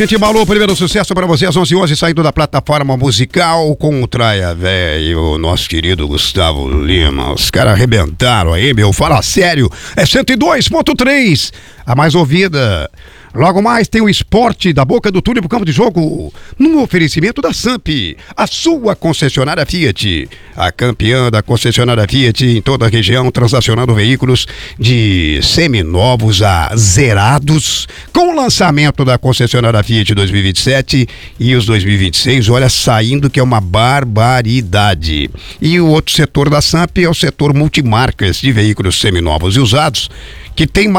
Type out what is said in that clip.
Gente, embalou o primeiro sucesso pra você às 11h11, saindo da plataforma musical com o Traia Velho, nosso querido Gustavo Lima. Os caras arrebentaram aí, meu, fala sério. É 102.3, a mais ouvida. Logo mais tem o esporte da Boca do Túnel pro campo de jogo, no oferecimento da Samp, a sua concessionária Fiat, a campeã da concessionária Fiat em toda a região, transacionando veículos de seminovos a zerados, com o lançamento da concessionária Fiat 2027 e os 2026, olha, saindo que é uma barbaridade. E o outro setor da Samp é o setor multimarcas de veículos seminovos e usados, que tem